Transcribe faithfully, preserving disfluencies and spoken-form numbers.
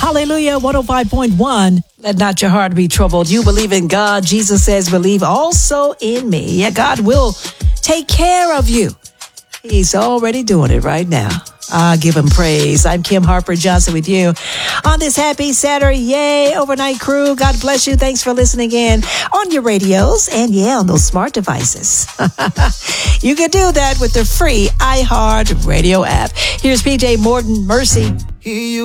Hallelujah, one oh five point one. Let not your heart be troubled. You believe in God. Jesus says, believe also in me. Yeah, God will take care of you. He's already doing it right now. Ah, give him praise. I'm Kim Harper Johnson with you on this happy Saturday. Yay, overnight crew. God bless you. Thanks for listening in on your radios and yeah, on those smart devices. You can do that with the free iHeart Radio app. Here's P J Morton, Mercy.